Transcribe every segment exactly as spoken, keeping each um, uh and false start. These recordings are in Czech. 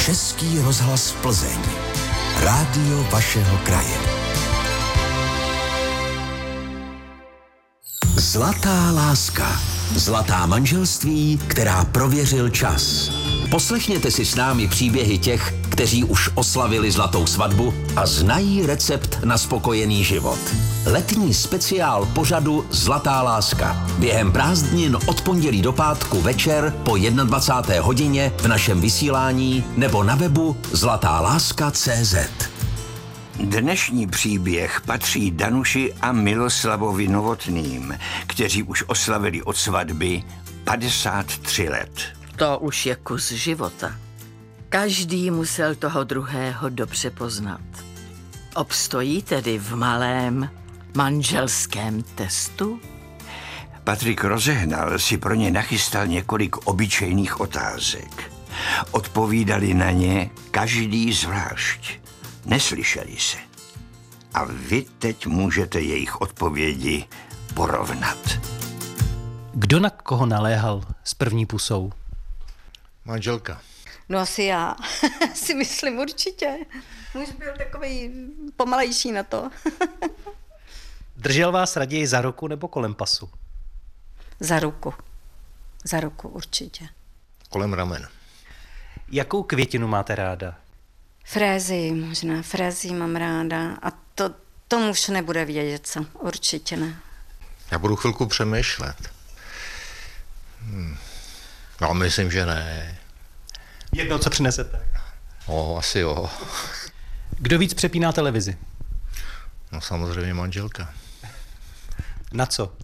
Český rozhlas Plzeň. Rádio vašeho kraje. Zlatá láska. Zlatá manželství, která prověřil čas. Poslechněte si s námi příběhy těch, kteří už oslavili zlatou svatbu a znají recept na spokojený život. Letní speciál pořadu Zlatá láska. Během prázdnin od pondělí do pátku večer po dvacáté jedné hodině v našem vysílání nebo na webu zlatá láska tečka cé zet. Dnešní příběh patří Danuši a Miloslavovi Novotným, kteří už oslavili od svatby padesát tři let. To už je kus života. Každý musel toho druhého dobře poznat. Obstojí tedy v malém manželském testu? Patrik Rozehnal si pro ně nachystal několik obyčejných otázek. Odpovídali na ně každý zvlášť. Neslyšeli se. A vy teď můžete jejich odpovědi porovnat. Kdo na koho naléhal s první pusou? Manželka. No asi já. si myslím určitě. Muž byl takový pomalejší na to. Držel vás raději za ruku nebo kolem pasu? Za ruku. Za ruku určitě. Kolem ramen. Jakou květinu máte ráda? Frézy, možná. Frézy mám ráda. A to, to muž nebude vědět, co. Určitě ne. Já budu chvilku přemýšlet. Hmm. No, myslím, že ne. Jedno, co přinesete? O, asi jo. Kdo víc přepíná televizi? No samozřejmě manželka. Na co?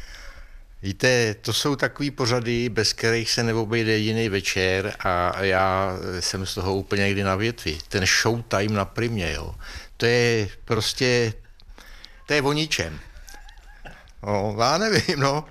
Víte, to jsou takový pořady, bez kterých se neobejde jiný večer a já jsem z toho úplně někdy na větvi. Ten Showtime na Primě, jo. To je prostě, to je o ničem. No, já nevím, no.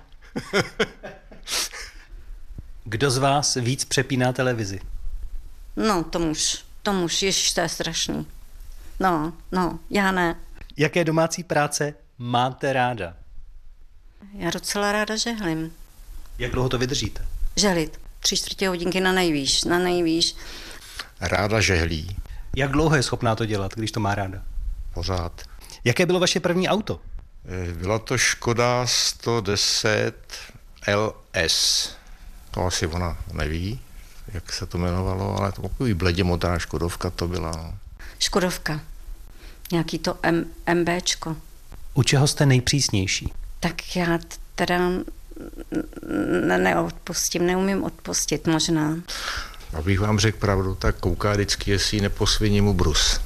Kdo z vás víc přepíná televizi? No, to muž. To muž, ježiš, to je strašný. No, no, já ne. Jaké domácí práce máte ráda? Já docela ráda žehlím. Jak dlouho to vydržíte? Žehlit. Tři čtvrtě hodinky na nejvýš, na nejvýš. Ráda žehlí. Jak dlouho je schopná to dělat, když to má ráda? Pořád. Jaké bylo vaše první auto? Byla to Škoda sto deset el es. To asi ona neví, jak se to jmenovalo, ale to takový bledě modrá Škodovka to byla. No. Škodovka. Nějaký to M, MBčko. U čeho jste nejpřísnější? Tak já teda ne- neodpustím, neumím odpustit možná. Abych vám řekl pravdu, tak kouká vždycky, jestli neposviní mu brus.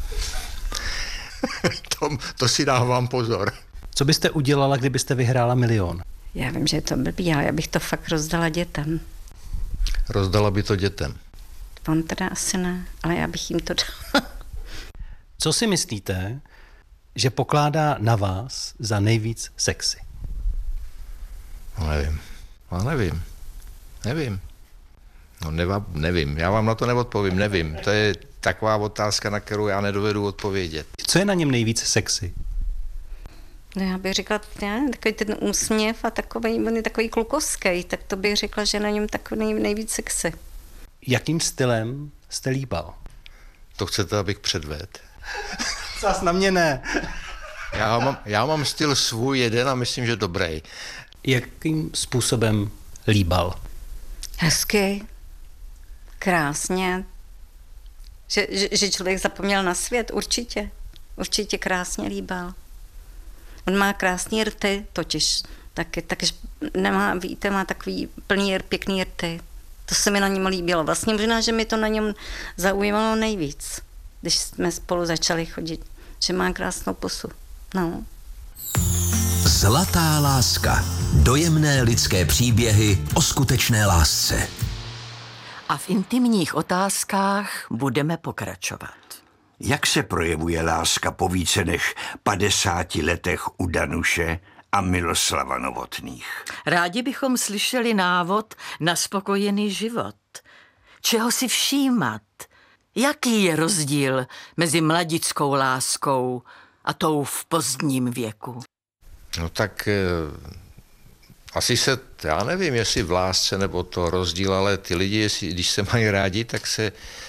to, to si dávám pozor. Co byste udělala, kdybyste vyhrála milion? Já vím, že je to blbý, ale já bych to fakt rozdala dětem. Rozdala by to dětem. On teda asi ne, ale já bych jim to dala. Co si myslíte, že pokládá na vás za nejvíc sexy? No nevím. No nevím. Nevím. No neva, nevím. Já vám na to neodpovím. Nevím. To je taková otázka, na kterou já nedovedu odpovědět. Co je na něm nejvíc sexy? No já bych řekla, ne, takový ten úsměv a takový, on je takový klukovský, tak to bych řekla, že na něm takový nej, nejvíc sexy. Jakým stylem jste líbal? To chcete, abych předvedl? Zas na mě ne. Já mám, já mám styl svůj jeden a myslím, že dobrý. Jakým způsobem líbal? Hezky, krásně, že, že, že člověk zapomněl na svět, určitě, určitě krásně líbal. On má krásný rty, totiž taky, takže nemá, víte, má takový plný, pěkný rty. To se mi na něm líbilo. Vlastně možná, že mi to na něm zaujímalo nejvíc, když jsme spolu začali chodit, že má krásnou pusu. No. Zlatá láska. Dojemné lidské příběhy o skutečné lásce. A v intimních otázkách budeme pokračovat. Jak se projevuje láska po více než padesáti letech u Danuše a Miloslava Novotných? Rádi bychom slyšeli návod na spokojený život. Čeho si všímat? Jaký je rozdíl mezi mladickou láskou a tou v pozdním věku? No tak e, asi se, já nevím, jestli v lásce nebo to rozdíl, ale ty lidi, jestli, když se mají rádi, tak se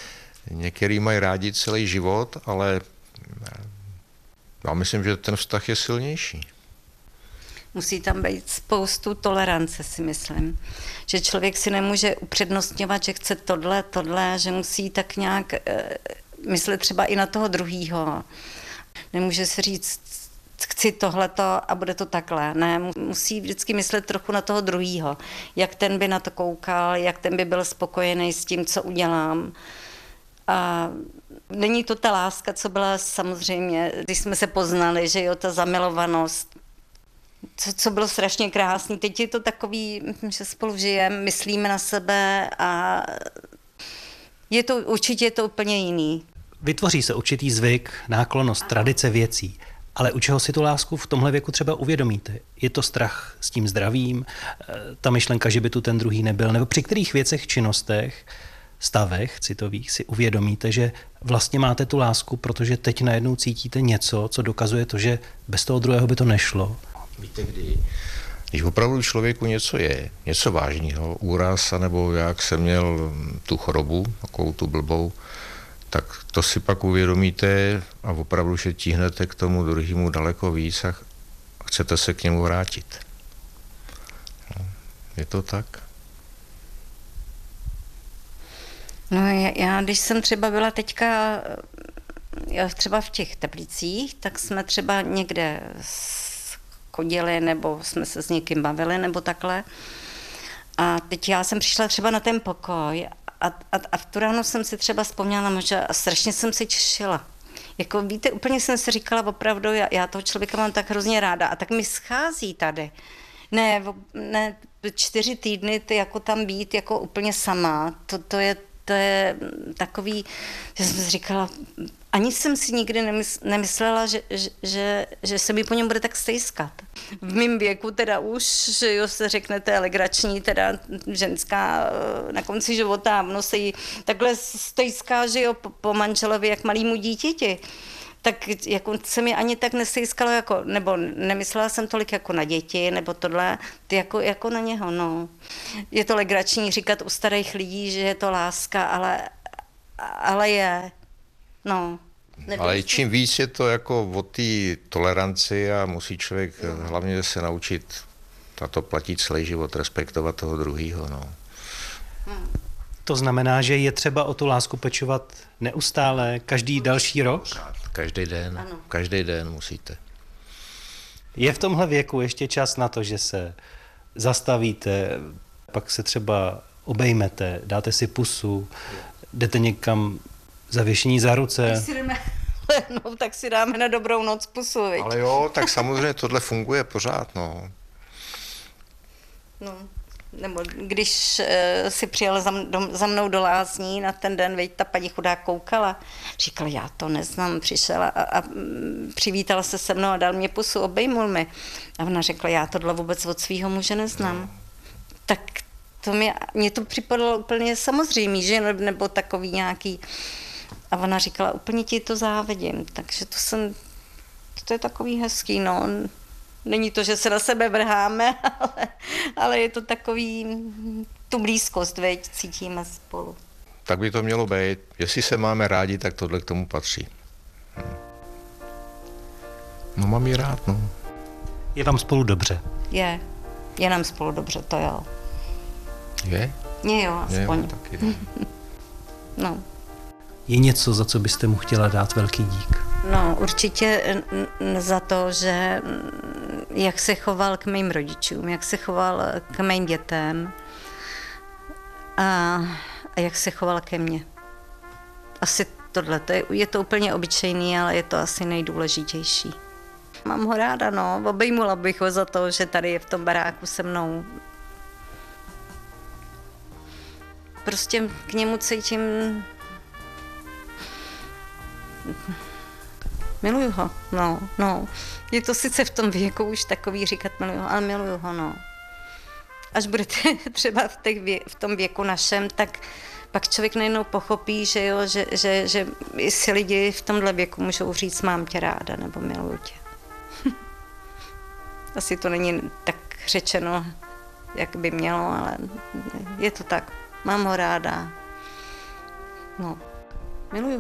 Některý mají rádi celý život, ale já myslím, že ten vztah je silnější. Musí tam být spoustu tolerance, si myslím. Že člověk si nemůže upřednostňovat, že chce tohle, tohle, že musí tak nějak e, myslet třeba i na toho druhýho. Nemůže si říct, chci tohleto a bude to takhle. Ne, musí vždycky myslet trochu na toho druhýho. Jak ten by na to koukal, jak ten by byl spokojený s tím, co udělám. A není to ta láska, co byla samozřejmě, když jsme se poznali, že jo, ta zamilovanost, co, co bylo strašně krásný. Teď je to takový, že spolu žijeme, myslíme na sebe a je to, určitě je to úplně jiný. Vytvoří se určitý zvyk, náklonnost, tradice věcí, ale u čeho si tu lásku v tomhle věku třeba uvědomíte? Je to strach s tím zdravím, ta myšlenka, že by tu ten druhý nebyl, nebo při kterých věcech, činnostech, stavech citových si uvědomíte, že vlastně máte tu lásku, protože teď najednou cítíte něco, co dokazuje to, že bez toho druhého by to nešlo? Víte kdy? Když opravdu člověku něco je, něco vážného, úraz, nebo jak jsem měl tu chorobu, takovou tu blbou, tak to si pak uvědomíte a opravdu se tíhnete k tomu druhému daleko víc a chcete se k němu vrátit. No, je to tak? No já, já, když jsem třeba byla teďka já třeba v těch Teplicích, tak jsme třeba někde chodili, nebo jsme se s někým bavili, nebo takhle. A teď já jsem přišla třeba na ten pokoj a, a, a v tu ráno jsem si třeba vzpomněla, že a strašně jsem se těšila. Jako víte, úplně jsem si říkala opravdu, já, já toho člověka mám tak hrozně ráda a tak mi schází tady. Ne, ne čtyři týdny ty jako tam být jako úplně sama, to, to je to je takový, že jsem si říkala, ani jsem si nikdy nemyslela, že, že, že se mi po něm bude tak stejskat. V mém věku teda už, že jo, se řeknete legrační, teda ženská na konci života, ono se jí takhle stejská, že jo, po, po manželovi, jak malýmu dítěti. Tak jako se mi ani tak nestejskalo, jako, nebo nemyslela jsem tolik jako na děti, nebo tohle, ty jako, jako na něho, no. Je to legrační říkat u starých lidí, že je to láska, ale, ale je, no. Nebyl ale jsi... čím víc je to jako o té toleranci a musí člověk no. hlavně se naučit, a to platí celý život, respektovat toho druhýho, no. Hmm. To znamená, že je třeba o tu lásku pečovat neustále, každý další rok? Každý den, ano. Každý den musíte. Je v tomhle věku ještě čas na to, že se zastavíte, pak se třeba obejmete, dáte si pusu, jdete někam zavěšení za ruce? Tak si jdeme, no, tak si dáme na dobrou noc pusu, viď? Ale jo, tak samozřejmě tohle funguje pořád, no. No. Nebo když uh, si přijel za, do, za mnou do Lázní na ten den, veď ta paní chudá koukala, říkala, já to neznám, přišel a, a přivítala se se mnou a dal mě pusu, obejmul mi. A ona řekla, já tohle vůbec od svýho muže neznám. No. Tak to mě, mě to připadalo úplně samozřejmé, že nebo takový nějaký. A ona říkala, úplně ti to závidím, takže to jsem, to je takový hezký, no. Není to, že se na sebe vrháme, ale, ale je to takový, tu blízkost, veď, cítíme spolu. Tak by to mělo být. Jestli se máme rádi, tak tohle k tomu patří. No mám ji rád, no. Je vám spolu dobře? Je. Je nám spolu dobře, to jo. Je? Je jo, aspoň. Je, taky, no. No. Je něco, za co byste mu chtěla dát velký dík? No, určitě za to, že jak se choval k mým rodičům, jak se choval k mým dětem a, a jak se choval ke mně. Asi tohle, to je, je to úplně obyčejný, ale je to asi nejdůležitější. Mám ho ráda, no, obejmula bych ho za to, že tady je v tom baráku se mnou. Prostě k němu cítím... Miluju ho, no, no. Je to sice v tom věku už takový říkat miluju ho, ale miluju ho, no. Až budete třeba v, těch vě, v tom věku našem, tak pak člověk najednou pochopí, že jo, že, že, že si lidi v tomhle věku můžou říct mám tě ráda, nebo miluju tě. Asi to není tak řečeno, jak by mělo, ale je to tak. Mám ho ráda. No. Miluju.